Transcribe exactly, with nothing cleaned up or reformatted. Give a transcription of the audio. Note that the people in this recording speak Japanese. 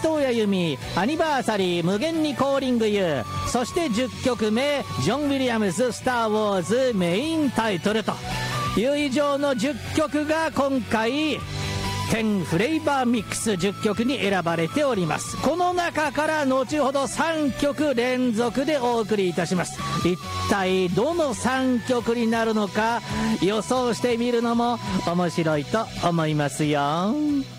藤谷由実アニバーサリー無限にコーリングユー、そしてじゅっきょくめジョン・ウィリアムズスター・ウォーズメインタイトルという以上のじゅっきょくが今回じゅうフレーバーミックスじゅっきょくに選ばれております。この中から後ほどさんきょく連続でお送りいたします。一体どのさんきょくになるのか予想してみるのも面白いと思いますよ。